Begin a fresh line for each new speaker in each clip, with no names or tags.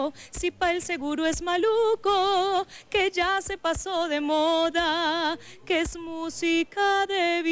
Si pa' el seguro es maluco, que ya se pasó de moda, que es música de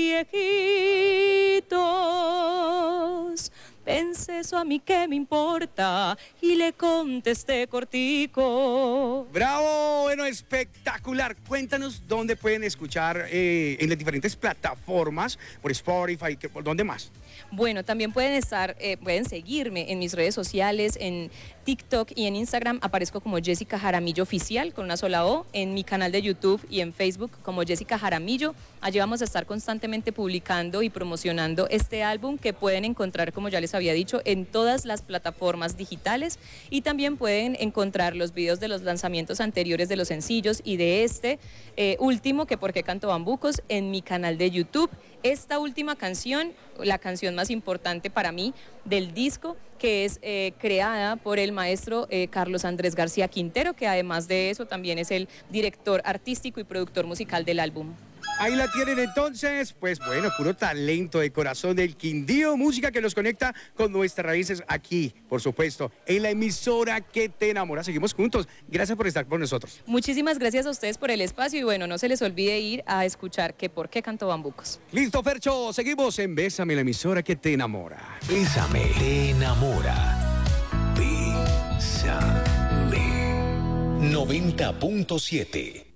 viejitos. Pensé eso a mí que me importa y le contesté cortico.
¡Bravo! Bueno, espectacular. Cuéntanos dónde pueden escuchar en las diferentes plataformas, por Spotify, ¿por dónde más?
Bueno, también pueden seguirme en mis redes sociales, en TikTok y en Instagram aparezco como Jessica Jaramillo Oficial con una sola O, en mi canal de YouTube y en Facebook como Jessica Jaramillo. Allí vamos a estar constantemente publicando y promocionando este álbum que pueden encontrar, como ya les había dicho, en todas las plataformas digitales y también pueden encontrar los videos de los lanzamientos anteriores de los sencillos y de este último, que por qué canto bambucos, en mi canal de YouTube. Esta última canción, la canción más importante para mí del disco, que es creada por el maestro Carlos Andrés García Quintero, que además de eso también es el director artístico y productor musical del álbum.
Ahí la tienen entonces, pues bueno, puro talento de corazón del Quindío, música que nos conecta con nuestras raíces aquí, por supuesto, en la emisora que te enamora. Seguimos juntos, gracias por estar con nosotros.
Muchísimas gracias a ustedes por el espacio y bueno, no se les olvide ir a escuchar que por qué canto bambucos.
Listo, Fercho, seguimos en Bésame, la emisora que te enamora.
Bésame, te enamora. Bésame. 90.7